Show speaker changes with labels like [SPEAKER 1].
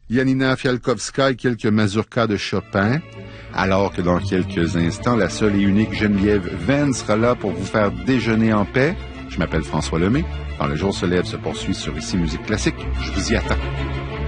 [SPEAKER 1] Janina Fialkowska et quelques mazurkas de Chopin. Alors que dans quelques instants, la seule et unique Geneviève Venn sera là pour vous faire déjeuner en paix. Je m'appelle François Lemay. Quand le jour se lève se poursuit sur Ici Musique Classique. Je vous y attends.